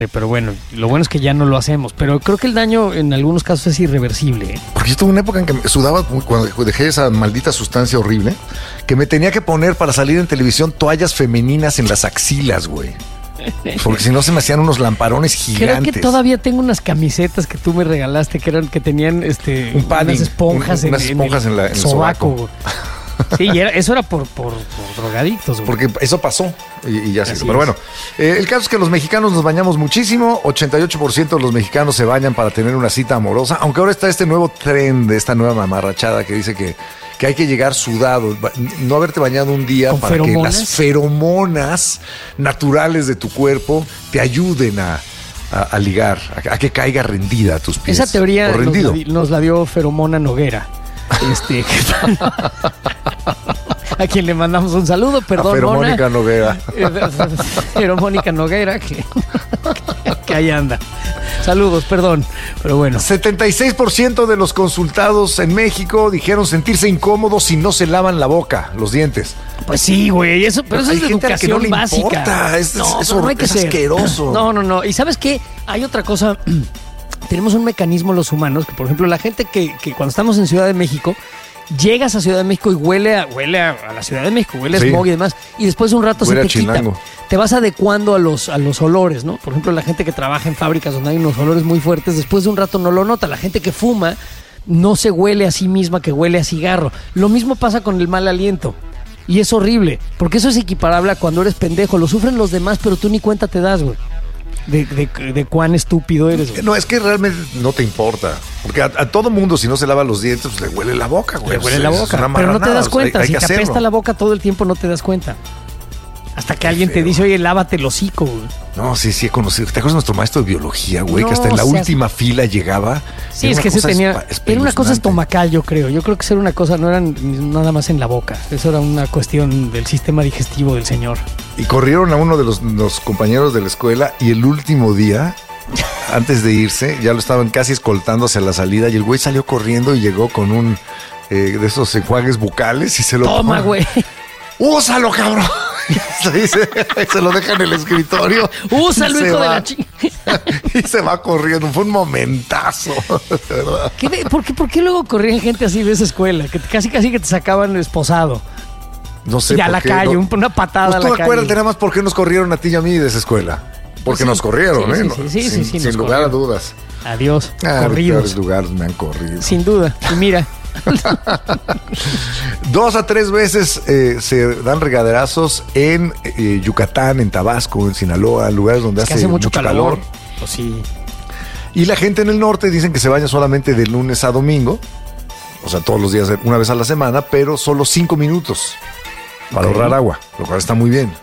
Pero bueno, lo bueno es que ya no lo hacemos. Pero creo que el daño en algunos casos es irreversible, ¿eh? Porque yo tuve una época en que me sudaba cuando dejé esa maldita sustancia horrible, que me tenía que poner para salir en televisión toallas femeninas en las axilas, güey. Porque si no se me hacían unos lamparones gigantes. Creo que todavía tengo unas camisetas que tú me regalaste que tenían un padding, unas esponjas, unas esponjas en el sobaco. Sí, y eso era por drogadictos, güey. Porque eso pasó y ya se hizo. Así Pero es. bueno, el caso es que los mexicanos nos bañamos muchísimo. 88% de los mexicanos se bañan para tener una cita amorosa. Aunque ahora está este nuevo tren de esta nueva mamarrachada que dice que hay que llegar sudado, no haberte bañado un día para que las feromonas naturales de tu cuerpo te ayuden a ligar, a que caiga rendida a tus pies. Esa teoría rendido. nos la dio Feromona Noguera. A quien le mandamos un saludo, perdón, Feromónica Noguera. Feromónica Noguera, que ahí anda. Saludos, perdón, pero bueno. 76% de los consultados en México dijeron sentirse incómodos si no se lavan la boca, los dientes. Pues sí, güey, pero eso es de educación básica. Es asqueroso. No. ¿Y sabes qué? Hay otra cosa. Tenemos un mecanismo los humanos, que por ejemplo la gente que cuando estamos en Ciudad de México, llegas a Ciudad de México y huele a la Ciudad de México, huele a smog y demás, y después de un rato huele se te quita. Chilango. Te vas adecuando a los olores, ¿no? Por ejemplo, la gente que trabaja en fábricas donde hay unos olores muy fuertes, después de un rato no lo nota. La gente que fuma no se huele a sí misma, que huele a cigarro. Lo mismo pasa con el mal aliento. Y es horrible, porque eso es equiparable a cuando eres pendejo. Lo sufren los demás, pero tú ni cuenta te das, güey. De cuán estúpido eres, güey. No, es que realmente no te importa. Porque a todo mundo, si no se lava los dientes, pues le huele la boca, güey. Le huele la boca, pero no te das cuenta. Si te apesta la boca todo el tiempo, no te das cuenta. Hasta que alguien te dice, oye, lávate el hocico, güey. No, sí, he conocido. ¿Te acuerdas de nuestro maestro de biología, güey? Que hasta en la última fila llegaba. Sí, es que era una cosa estomacal, yo creo. Yo creo que eso era una cosa, no era nada más en la boca. Eso era una cuestión del sistema digestivo del señor. Y corrieron a uno de los compañeros de la escuela y el último día, antes de irse, ya lo estaban casi escoltando hacia la salida y el güey salió corriendo y llegó con un de esos enjuagues bucales y se lo toma, güey. ¡Úsalo, cabrón! Se lo deja en el escritorio. ¡Úsalo, hijo de la chingada! Y se va corriendo. Fue un momentazo, de verdad. ¿Por qué luego corrían gente así de esa escuela? Que casi que te sacaban esposado. No sé. Y a la calle, una patada a la calle. ¿Tú acuérdate nada más por qué nos corrieron a ti y a mí de esa escuela? Porque nos corrieron, sí, ¿eh? Sí, sin lugar a dudas. Adiós. Corridos. Los lugares me han corrido. Sin duda. Y mira. 2 a 3 veces se dan regaderazos en Yucatán, en Tabasco, en Sinaloa, lugares donde hace mucho calor. Pues sí. Y la gente en el norte dicen que se baña solamente de lunes a domingo, o sea, todos los días, una vez a la semana, pero solo 5 minutos para ahorrar agua, lo cual está muy bien.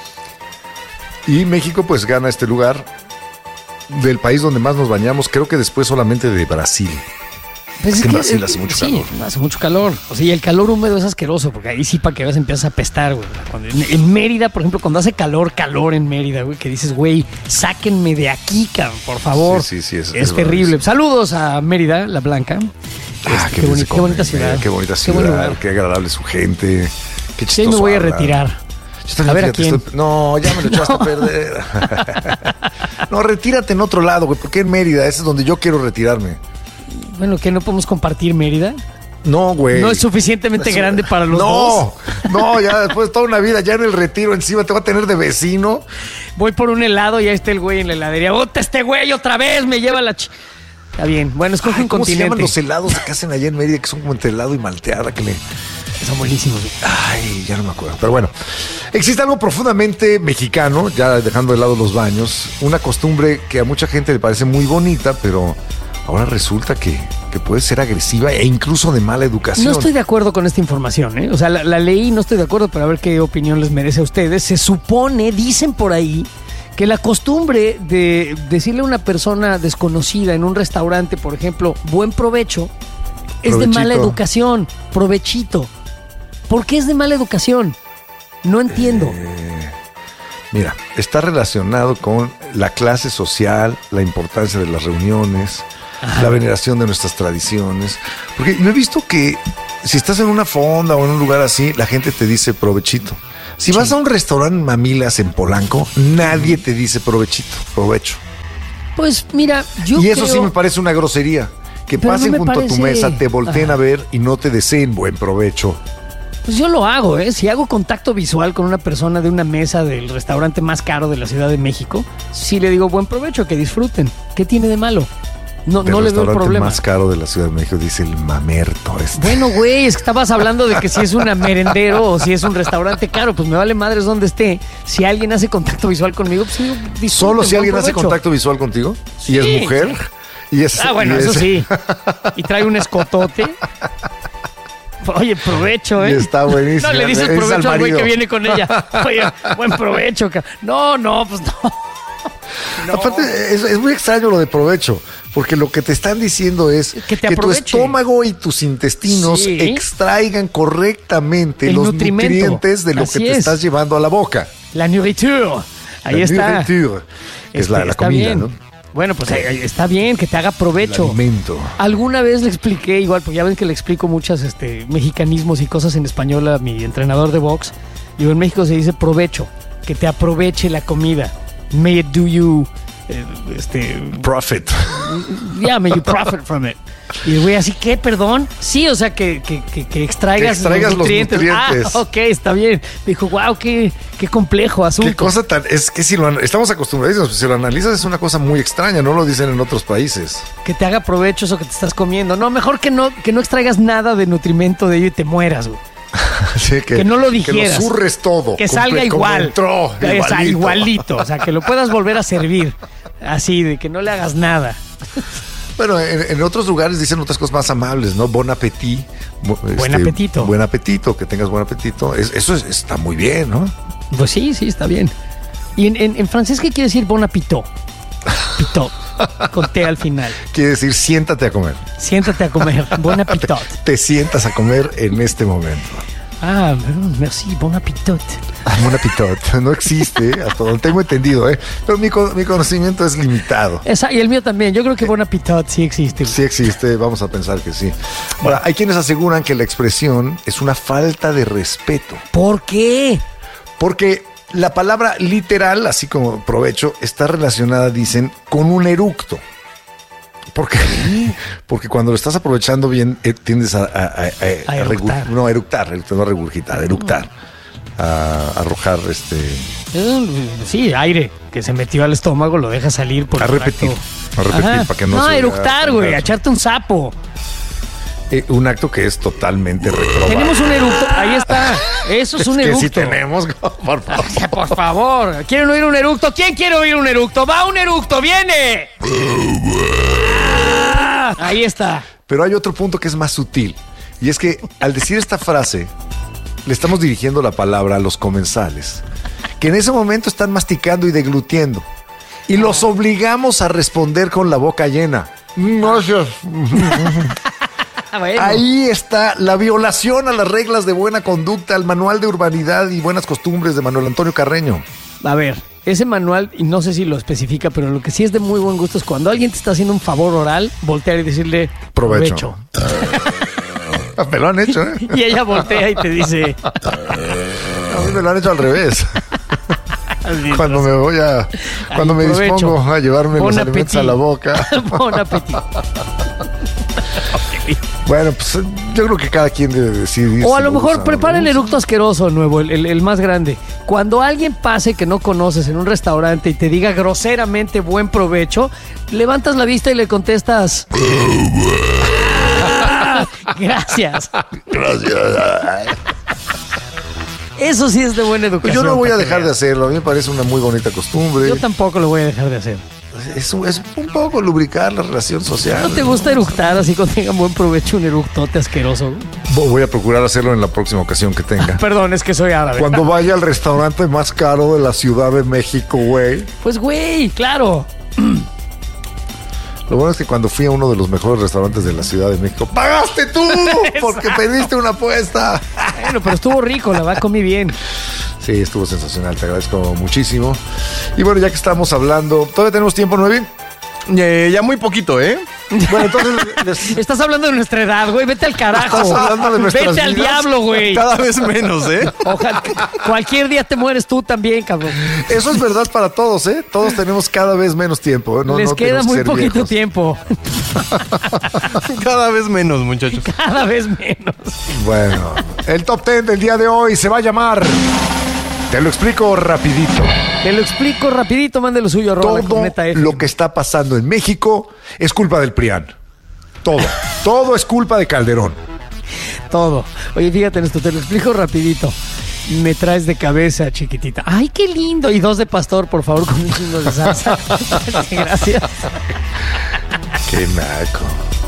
Y México pues gana este lugar del país donde más nos bañamos, creo que después solamente de Brasil. Pues es que en Brasil hace mucho calor. Sí, hace mucho calor. O sea, y el calor húmedo es asqueroso, porque ahí sí para que veas empiezas a apestar, güey. En Mérida, por ejemplo, cuando hace calor en Mérida, güey, que dices, güey, sáquenme de aquí, cabrón, por favor. Sí, es terrible. Saludos a Mérida, la Blanca. Qué bonita ciudad. Qué bonita ciudad, qué agradable su gente. Qué chistoso. Sí, me voy a retirar. A ver, ¿a quién? No, ya me lo echaste a perder. No, retírate en otro lado, güey. ¿Por qué en Mérida? Ese es donde yo quiero retirarme. Bueno, ¿qué no podemos compartir Mérida? No, güey. ¿No es suficientemente grande para los dos? No, ya después de toda una vida, ya en el retiro encima te va a tener de vecino. Voy por un helado y ahí está el güey en la heladería. ¡Bota este güey otra vez! Me lleva la Está bien. Bueno, escoge un continente. ¿Cómo se llaman los helados que hacen allá en Mérida que son como entre helado y malteada? Son buenísimos. Ay, ya no me acuerdo. Pero bueno, existe algo profundamente mexicano, ya dejando de lado los baños, una costumbre que a mucha gente le parece muy bonita, pero ahora resulta que puede ser agresiva e incluso de mala educación. No estoy de acuerdo con esta información, ¿eh? O sea, la leí, no estoy de acuerdo, pero a ver qué opinión les merece a ustedes. Se supone, dicen por ahí, que la costumbre de decirle a una persona desconocida en un restaurante, por ejemplo, buen provecho, es de mala educación. Provechito. ¿Por qué es de mala educación? No entiendo. Mira, está relacionado con la clase social, la importancia de las reuniones, la veneración de nuestras tradiciones. Porque yo he visto que si estás en una fonda o en un lugar así, la gente te dice provechito. Si vas a un restaurante mamilas en Polanco, nadie te dice provechito, provecho. Pues mira, yo Y eso creo... sí me parece una grosería. Que Pero pasen no me junto a tu parece- mesa, te volteen Ajá. a ver y no te deseen buen provecho. Pues yo lo hago, ¿eh? Si hago contacto visual con una persona de una mesa del restaurante más caro de la Ciudad de México, sí le digo buen provecho, que disfruten. ¿Qué tiene de malo? No Del le veo el restaurante problema. más caro de la Ciudad de México, dice el mamerto este. Bueno, güey, es que estabas hablando de que si es un merendero o si es un restaurante caro, pues me vale madres donde esté. Si alguien hace contacto visual conmigo, pues digo, disfruten, Solo si buen alguien hace provecho. contacto visual contigo Sí, y es mujer. Y es, Ah, bueno, y eso es- sí. Y trae un escotote. Oye, provecho, ¿eh? Y está buenísimo. No le dices Es provecho al güey marido. que viene con ella. Oye, buen provecho. No, pues no. No. Aparte, es muy extraño lo de provecho, porque lo que te están diciendo es Que te tu aproveche. estómago y tus intestinos Sí. extraigan correctamente El los nutrimento. nutrientes de lo Así que te es. estás llevando a la boca. La nourriture. Ahí La está. nourriture, que es la Está comida, bien. ¿no? Bueno, pues está bien que te haga El provecho. alimento. Alguna vez le expliqué, igual, porque ya ven que le explico muchas mexicanismos y cosas en español a mi entrenador de box. Digo, en México se dice provecho, que te aproveche la comida. May it do you, Profit. yeah, may you profit from it. Y el güey, así que, perdón. Sí, o sea, que extraigas, Que extraigas los nutrientes. Ah, ok, está bien. Me dijo, wow, qué complejo asunto. Qué cosa tan. Es que si estamos acostumbrados, si lo analizas, es una cosa muy extraña, no lo dicen en otros países. Que te haga provecho eso que te estás comiendo. No, mejor que no extraigas nada de nutrimento de ello y te mueras, güey. Sí, Que no lo digieras. Que lo zurres todo. Que salga como igual. entró, Igualito. O sea, que lo puedas volver a servir. Así, de que no le hagas nada. Bueno, en otros lugares dicen otras cosas más amables, ¿no? Bon appetit. Buen apetito. Buen apetito, que tengas buen apetito. Está muy bien, ¿no? Pues sí, está bien. ¿Y en francés qué quiere decir bon appetit? Pitot. Con T al final. Quiere decir, siéntate a comer. Siéntate a comer. Bon appetit. Te sientas a comer en este momento. Ah, merci, bon appetit. Bon appetit. No existe, hasta donde tengo entendido, ¿eh? Pero mi conocimiento es limitado. Y el mío también. Yo creo que bon appetit sí existe. Sí existe, vamos a pensar que sí. Ahora, hay quienes aseguran que la expresión es una falta de respeto. ¿Por qué? Porque la palabra literal, así como provecho, está relacionada, dicen, con un eructo. Porque cuando lo estás aprovechando bien, tiendes a eructar. no regurgitar, eructar. A arrojar Sí, aire que se metió al estómago, lo deja salir por a el repetir, tracto. para que no No, se eructar, güey, a echarte un sapo. un acto que es totalmente reprobable. Tenemos un eructo, ahí está. Eso es un que eructo. sí tenemos, por favor. Por favor, ¿quieren oír un eructo? ¿Quién quiere oír un eructo? ¡Va un eructo! ¡Viene! Ahí está. Pero hay otro punto que es más sutil. Y es que al decir esta frase, le estamos dirigiendo la palabra a los comensales, que en ese momento están masticando y deglutiendo. Y los obligamos a responder con la boca llena. Gracias. Bueno. Ahí está la violación a las reglas de buena conducta, al manual de urbanidad y buenas costumbres de Manuel Antonio Carreño. A ver, ese manual, y no sé si lo especifica, pero lo que sí es de muy buen gusto es cuando alguien te está haciendo un favor oral, voltear y decirle Provecho. Me lo han hecho, ¿eh? Y ella voltea y te dice... A mí me lo han hecho al revés. Cuando me voy a... Cuando me provecho. dispongo a llevarme Bon los alimentos appetit. a la boca. Bon appetit. Bueno, pues yo creo que cada quien debe decidir. O a si lo mejor usa o prepara no el usa. eructo asqueroso nuevo, el más grande. Cuando alguien pase que no conoces en un restaurante y te diga groseramente buen provecho, levantas la vista y le contestas... Gracias. Gracias. Eso sí es de buena educación. Pues yo no voy a para que dejar de veas. hacerlo. A mí me parece una muy bonita costumbre. Yo tampoco lo voy a dejar de hacer. Es un poco lubricar la relación social. ¿No te gusta eructar así cuando tengan buen provecho un eructote asqueroso? Voy a procurar hacerlo en la próxima ocasión que tenga. Perdón, es que soy árabe. Cuando vaya al restaurante más caro de la Ciudad de México, güey. Pues güey, claro. Lo bueno es que cuando fui a uno de los mejores restaurantes de la Ciudad de México, ¡pagaste tú! Porque pediste una apuesta. Bueno, pero estuvo rico, la verdad comí bien. Sí, estuvo sensacional, te agradezco muchísimo. Y bueno, ya que estamos hablando, ¿todavía tenemos tiempo, Nuevi? Ya muy poquito, ¿eh? Bueno, entonces... Estás hablando de nuestra edad, güey. Vete al carajo. Estás hablando de nuestras Vete al vidas. diablo, güey. Cada vez menos, ¿eh? Ojalá, cualquier día te mueres tú también, cabrón. Eso es verdad para todos, ¿eh? Todos tenemos cada vez menos tiempo. ¿Eh? Les queda tenemos que muy ser poquito viejos. tiempo. Cada vez menos, muchachos. Cada vez menos. Bueno, el top 10 del día de hoy se va a llamar... Te lo explico rapidito. Te lo explico rapidito, mande lo suyo, arroba la Todo corneta F. lo que está pasando en México es culpa del PRIAN. Todo es culpa de Calderón. Todo. Oye, fíjate en esto, te lo explico rapidito. Me traes de cabeza, chiquitita. ¡Ay, qué lindo! Y 2 de pastor, por favor, con un chingo de salsa. Gracias. Qué naco.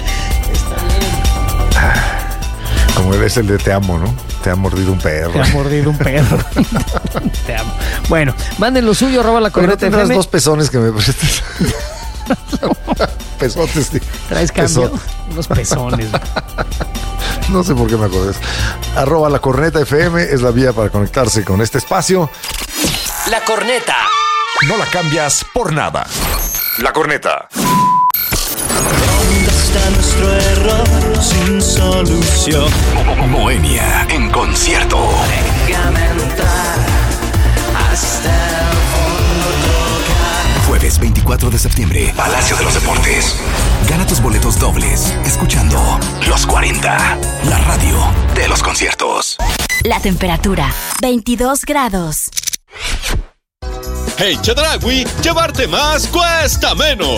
Como eres el de te amo, ¿no? Te ha mordido un perro. Te ha mordido un perro. Te amo. Bueno, manden lo suyo, arroba la Pero no corneta tendrás FM. 2 pezones que me prestes. Pesotes, tío. ¿Traes cambio? Pesote. Unos pezones. No sé por qué me acordé. Arroba la corneta FM es la vía para conectarse con este espacio. La corneta. No la cambias por nada. La corneta. ¿Dónde está nuestro error sin solución? Moenia en concierto. Déjame entrar hasta el fondo tocar. Jueves 24 de septiembre, Palacio de los Deportes. Gana tus boletos dobles escuchando Los 40, la radio de los conciertos. La temperatura, 22 grados. Hey, Chedraui, llevarte más cuesta menos.